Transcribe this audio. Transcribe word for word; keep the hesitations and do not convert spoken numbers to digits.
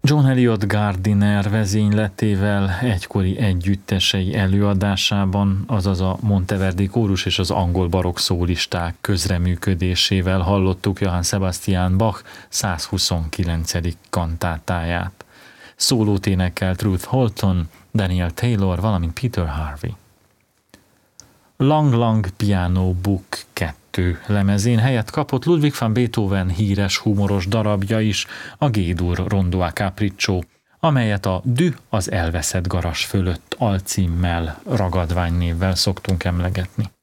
John Eliot Gardiner vezényletével egykori együttesei előadásában, azaz a Monteverdi kórus és az angol barokk szólisták közreműködésével hallottuk Johann Sebastian Bach százhuszonkilencedik kantátáját. Szólót énekelt Ruth Holton, Daniel Taylor, valamint Peter Harvey. Lang Lang Piano Book kettő lemezén helyet kapott Ludwig van Beethoven híres humoros darabja is, a G-dur Rondo a Capriccio, amelyet a Dű az elveszett garas fölött alcímmel, ragadványnévvel szoktunk emlegetni.